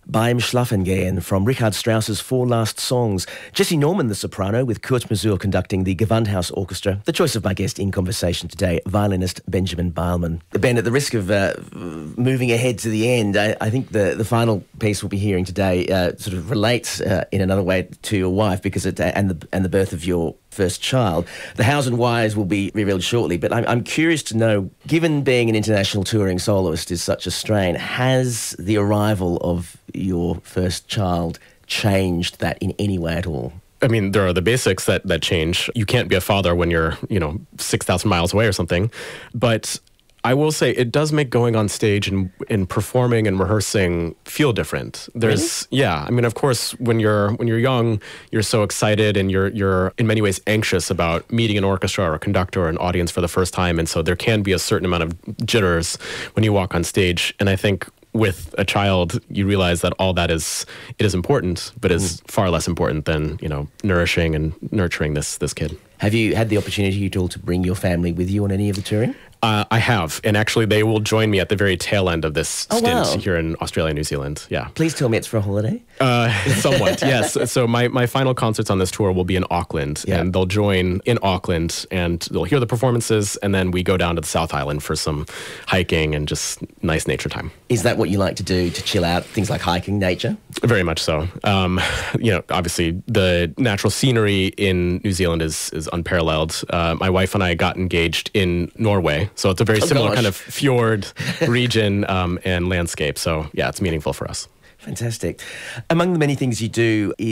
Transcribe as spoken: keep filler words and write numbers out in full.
Beim Schlafengehen from Richard Strauss's Four Last Songs. Jesse Norman, the soprano, with Kurt Masur conducting the Gewandhaus Orchestra. The choice of my guest in conversation today, violinist Benjamin Beilman. Ben, at the risk of uh, moving ahead to the end, I, I think the, the final piece we'll be hearing today uh, sort of relates uh, in another way to your wife because it, and the and the birth of your first child. The hows and whys will be revealed shortly, but I'm, I'm curious to know, given being an international touring soloist is such a strain, has the arrival of your first child changed that in any way at all? I mean, there are the basics that, that change. You can't be a father when you're, you know, six thousand miles away or something. But I will say it does make going on stage and, and performing and rehearsing feel different. There's, really? yeah. I mean, of course, when you're when you're young, you're so excited and you're you're in many ways anxious about meeting an orchestra or a conductor or an audience for the first time, and so there can be a certain amount of jitters when you walk on stage. And I think with a child, you realize that all that is it is important, but is mm. far less important than, you know, nourishing and nurturing this this kid. Have you had the opportunity at all to bring your family with you on any of the touring? Uh, I have, and actually they will join me at the very tail end of this oh, stint wow. here in Australia and New Zealand. Yeah. Please tell me it's for a holiday? Uh, somewhat, yes. So my, my final concerts on this tour will be in Auckland, yeah. and they'll join in Auckland, and they'll hear the performances, and then we go down to the South Island for some hiking and just nice nature time. Is that what you like to do to chill out, things like hiking, nature? Very much so. Um, you know, obviously the natural scenery in New Zealand is, is unparalleled. Uh, my wife and I got engaged in Norway. So it's a very oh, similar gosh. kind of fjord region um, and landscape. So yeah, it's meaningful for us. Fantastic. Among the many things you do